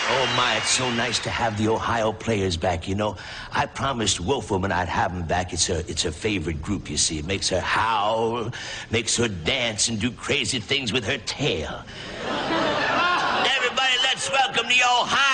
Oh, my, it's so nice to have the Ohio players back, you know. I promised Wolfwoman I'd have them back. It's her favorite group, you see. It makes her howl, makes her dance and do crazy things with her tail. Everybody, let's welcome the Ohio